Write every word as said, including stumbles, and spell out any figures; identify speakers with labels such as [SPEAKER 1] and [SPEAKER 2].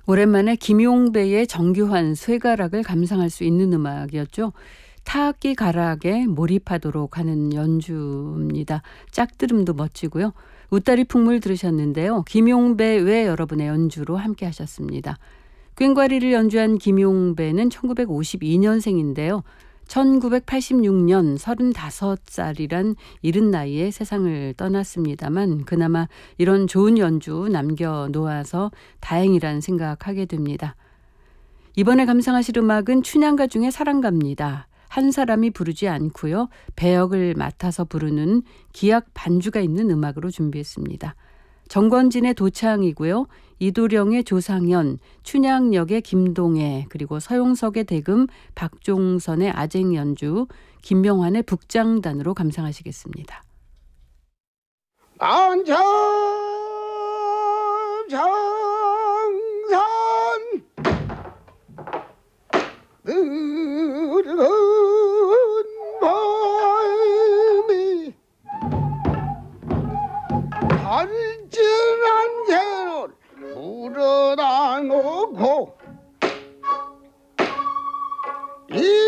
[SPEAKER 1] 오랜만에 김용배의 정교한 쇠가락을 감상할 수 있는 음악이었죠. 타악기 가락에 몰입하도록 하는 연주입니다. 짝들음도 멋지고요. 웃다리 풍물 들으셨는데요. 김용배 외 여러분의 연주로 함께 하셨습니다. 꽹과리를 연주한 김용배는 천구백오십이 년생인데요. 천구백팔십육 년 서른다섯 살이란 이른 나이에 세상을 떠났습니다만 그나마 이런 좋은 연주 남겨놓아서 다행이란 생각하게 됩니다. 이번에 감상하실 음악은 춘향가 중에 사랑가입니다. 한 사람이 부르지 않고요. 배역을 맡아서 부르는 기악 반주가 있는 음악으로 준비했습니다. 정건진의 도창이고요. 이도령의 조상현, 춘향역의 김동애, 그리고 서용석의 대금, 박종선의 아쟁 연주, 김명환의 북장단으로 감상하시겠습니다.
[SPEAKER 2] 안참 장산 느른 밤이 발진한 개를 불어다 놓고 이